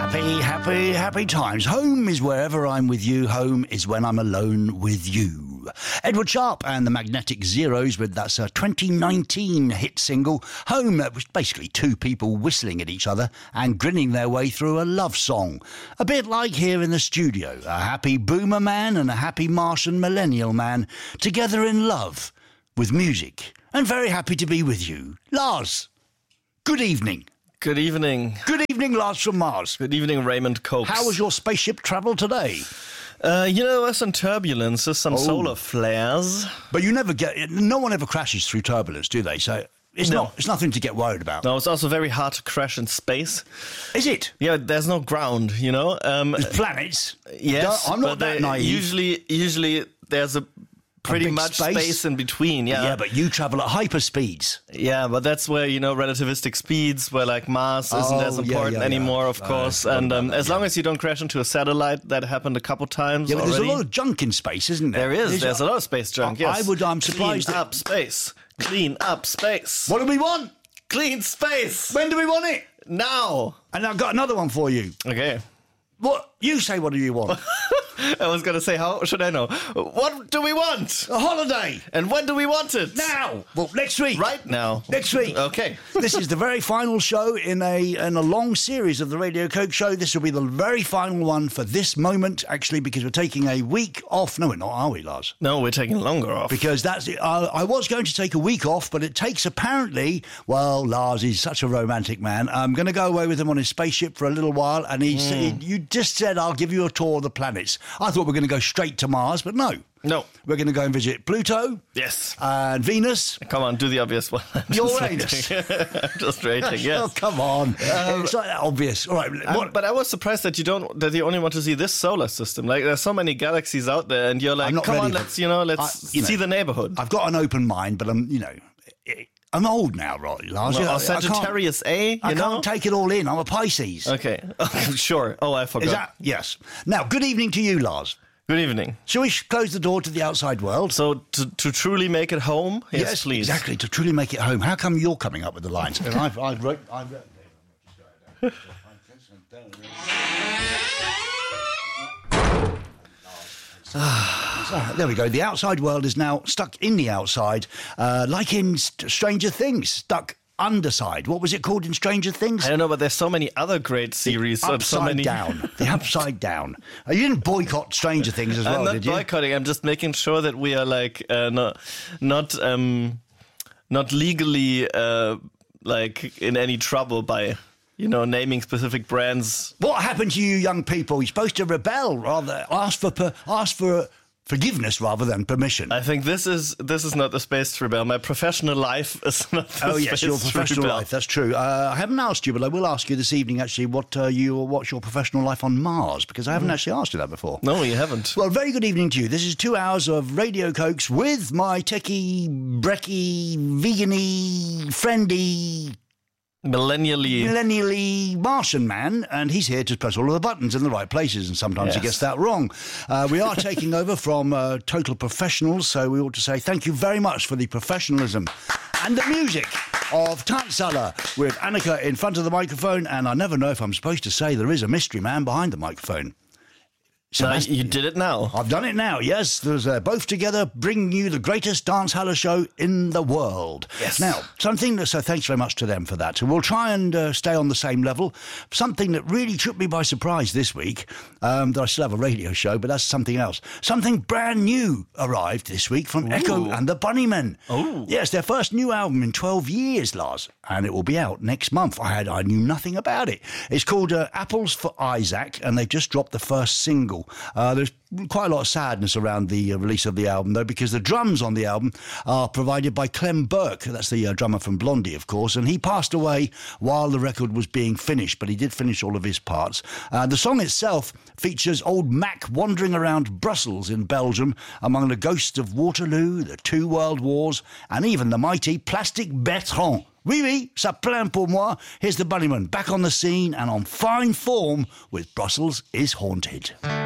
Happy times. Home is wherever I'm with you. Home is when I'm alone with you. Edward Sharpe and the Magnetic Zeros with that's a 2019 hit single, Home. It was basically two people whistling at each other and grinning their way through a love song. A bit like here in the studio. A happy boomer man and a happy Martian millennial man together in love with music. And very happy to be with you. Lars, good evening. Good evening. Good evening, Lars from Mars. Good evening, Raymond Cokes. How was your spaceship travel today? There was some turbulences, some solar flares. But no one ever crashes through turbulence, do they? So it's nothing to get worried about. No, it's also very hard to crash in space. Is it? Yeah, there's no ground, There's planets. Yes. I'm not that naive. Usually there's a pretty much space in between, yeah. Yeah, but you travel at hyperspeeds. Yeah, but that's where, relativistic speeds, where like Mars isn't as important anymore, of course. And as long as you don't crash into a satellite, that happened a couple times already. There's a lot of junk in space, isn't there? There's a lot of space junk, yes. I'm surprised. Clean up space. Clean up space. What do we want? Clean space. When do we want it? Now. And I've got another one for you. Okay. What? You say, what do you want? I was going to say, how should I know? What do we want? A holiday. And when do we want it? Now. Well, next week. Right now. Next week. Okay. This is the very final show in a long series of the Radio Coke Show. This will be the very final one for this moment, actually, because we're taking a week off. No, we're not, are we, Lars? No, we're taking longer off. Because that's it. I was going to take a week off, but it takes apparently, well, Lars is such a romantic man. I'm going to go away with him on his spaceship for a little while, and he said, you just said, I'll give you a tour of the planets. I thought we were going to go straight to Mars, but no. No. We're going to go and visit Pluto. Yes. And Venus. Come on, do the obvious one. Uranus. I'm just rating, yes. Oh, come on. It's not that obvious. All right. But I was surprised that you only want to see this solar system. Like, there's so many galaxies out there, and you're like, come on, let's see the neighborhood. I've got an open mind, but I'm old now, right, Lars? Sagittarius A, I can't take it all in. I'm a Pisces. Okay. Sure. Oh, I forgot. Is that? Yes. Now, good evening to you, Lars. Good evening. Shall we close the door to the outside world? So, to truly make it home? Yes, please. Exactly, to truly make it home. How come you're coming up with the lines? And I've wrote... There we go. The outside world is now stuck in the outside, like in Stranger Things, stuck underside. What was it called in Stranger Things? I don't know, but there's so many other great series. Upside Down. The Upside Down. You didn't boycott Stranger Things as well, did you? I'm not boycotting. I'm just making sure that we are like not legally like in any trouble by naming specific brands. What happened to you young people? You're supposed to rebel, rather ask for forgiveness rather than permission. I think this is not the space to rebel. My professional life is not the space to rebel. Oh yes, your professional life. That's true. I haven't asked you, but I will ask you this evening. Actually, what's your professional life on Mars? Because I haven't actually asked you that before. No, you haven't. Well, very good evening to you. This is 2 hours of Radio Cokes with my techie, brecky, vegan-y, friendy, millennially Martian man, and he's here to press all of the buttons in the right places, and sometimes he gets that wrong. We are taking over from total professionals, so we ought to say thank you very much for the professionalism and the music of Tanzala with Annika in front of the microphone, and I never know if I'm supposed to say there is a mystery man behind the microphone. You did it now. I've done it now, yes. There's both together bringing you the greatest dance halla show in the world. Yes. Now, so thanks very much to them for that. So we'll try and stay on the same level. Something that really took me by surprise this week, that I still have a radio show, but that's something else. Something brand new arrived this week from Echo and the Bunnymen. Oh. Yes, their first new album in 12 years, Lars, and it will be out next month. I knew nothing about it. It's called Apples for Isaac, and they've just dropped the first single. There's quite a lot of sadness around the release of the album, though, because the drums on the album are provided by Clem Burke. That's the drummer from Blondie, of course, and he passed away while the record was being finished, but he did finish all of his parts. The song itself features old Mac wandering around Brussels in Belgium among the ghosts of Waterloo, the 2 World Wars, and even the mighty Plastic Bertrand. Oui, oui, ça plaint pour moi. Here's the Bunnymen back on the scene and on fine form with Brussels is Haunted.